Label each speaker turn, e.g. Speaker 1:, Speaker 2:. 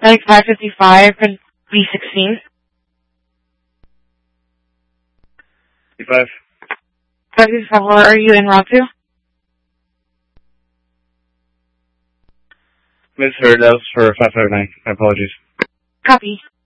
Speaker 1: like 555 and B16.
Speaker 2: 55.
Speaker 1: 555, where are you en route to?
Speaker 2: Misheard, that was for 559. My apologies.
Speaker 1: Copy.